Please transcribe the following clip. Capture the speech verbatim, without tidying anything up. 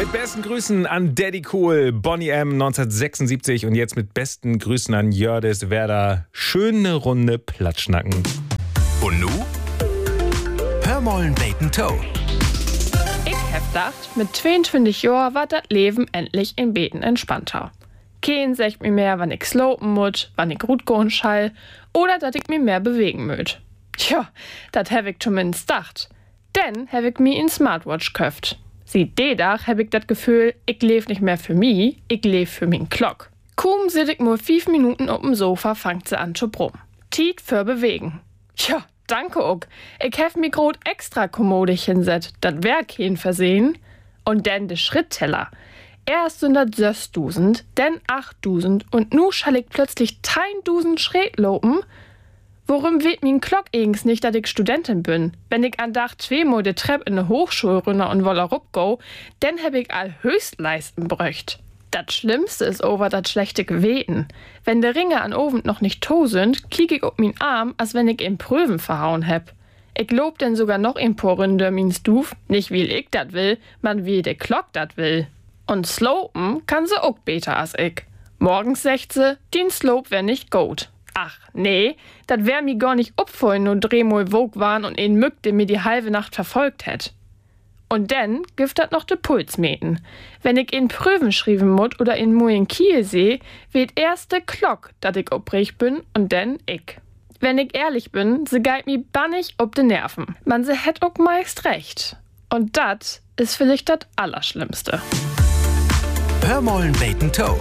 Mit besten Grüßen an Daddy Cool, Boney M. neunzehnhundertsechsundsiebzig und jetzt mit besten Grüßen an Jördis Werder. Schöne Runde Platschnacken. Und nu? Hör mollen Bacon Toe. Ich hab gedacht, mit zweiundzwanzig Jahren war das Leben endlich in Beten entspannter. Kein sagt mir mehr, wann ich slopen muss, wann ich gut gehen schall oder dass ich mich mehr bewegen möt. Tja, das hab ich zumindest gedacht. Denn hab ich mir in Smartwatch köft. Sieht de Dach hab ich das Gefühl, ich leb nicht mehr für mi, ich leb für min Glock. Kaum sit ich nur fünf Minuten auf dem Sofa, fangt sie an zu brummen. Tiet für bewegen. Tja, danke auch. Ich hab mi grot extra kommodig hinset, dat wär kein Versehen. Und denn de Schrittteller. Erst sind das sechstausend, dann achttausend und nu schall ich plötzlich tausend Schritt lopen. Worum weht min Glock eigens nicht, dass ich Studentin bin? Wenn ich an Dach zweimal de Trepp in ne Hochschule runter und wolle go, dann hab ich all Höchstleisten bröcht. Das Schlimmste ist over das schlechte Geweten. Wenn de Ringe an Oven noch nicht to sind, kiek ich ob min Arm, als wenn ich in Pröven verhauen heb. Ich lob denn sogar noch in Porrinder min Stuf, nicht wie ich dat will, man wie de Glock dat will. Und slopen kann se auch beter als ich. Morgens sagt se, din Slope wär nicht gut. Ach, nee, dat wär mi gar nicht opfallen, nur drehmal wog waren und ein Mück, der mir die halbe Nacht verfolgt hätt. Und denn gift dat noch de Puls meten. Wenn ich in Prüfen schrieben mut oder in Muin Kiel seh, weht erst de Glock, dat ich obrich bin und denn ich. Wenn ich ehrlich bin, se geit mi bannig ob de Nerven. Man se hätt auch meist recht. Und dat ist vielleicht dat Allerschlimmste. Hör mollen Bacon Toe.